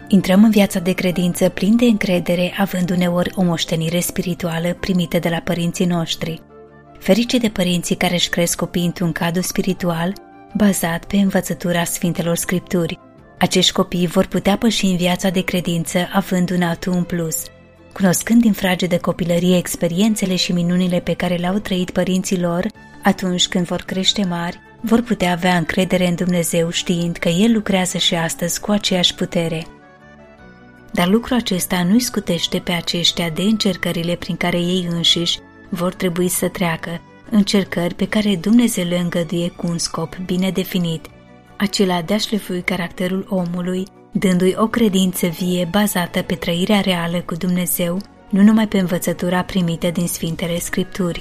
Intrăm în viața de credință plin de încredere, având uneori o moștenire spirituală primită de la părinții noștri. Ferice de părinții care își cresc copiii într-un cadru spiritual bazat pe învățătura Sfintelor Scripturi. Acești copii vor putea păși în viața de credință având un atu în plus. Cunoscând din frage de copilărie experiențele și minunile pe care le-au trăit părinții lor, atunci când vor crește mari, vor putea avea încredere în Dumnezeu știind că El lucrează și astăzi cu aceeași putere. Dar lucrul acesta nu-i scutește pe aceștia de încercările prin care ei înșiși vor trebui să treacă, încercări pe care Dumnezeu le îngăduie cu un scop bine definit, acela de a șlefui caracterul omului, dându-i o credință vie bazată pe trăirea reală cu Dumnezeu, nu numai pe învățătura primită din Sfintele Scripturi.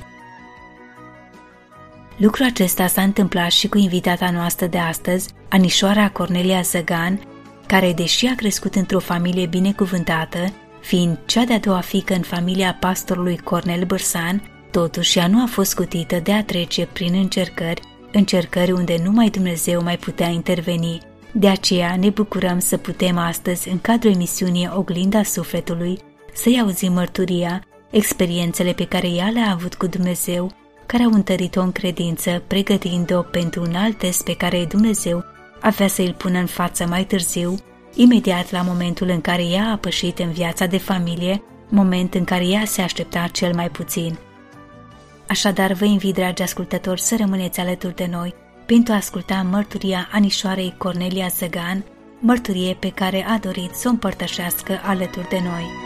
Lucrul acesta s-a întâmplat și cu invitata noastră de astăzi, Anișoara Cornelia Zăgan, care, deși a crescut într-o familie binecuvântată, fiind cea de-a doua fiică în familia pastorului Cornel Bârsan, totuși ea nu a fost scutită de a trece prin încercări unde numai Dumnezeu mai putea interveni. De aceea ne bucurăm să putem astăzi, în cadrul emisiunii Oglinda Sufletului, să-i auzim mărturia, experiențele pe care ea le-a avut cu Dumnezeu, care au întărit-o în credință, pregătind-o pentru un alt test pe care Dumnezeu avea să îl pună în față mai târziu, imediat la momentul în care ea a pășit în viața de familie, moment în care ea se aștepta cel mai puțin. Așadar, vă invit, dragi ascultători, să rămâneți alături de noi pentru a asculta mărturia Anișoarei Cornelia Zăgan, mărturie pe care a dorit să o împărtășească alături de noi.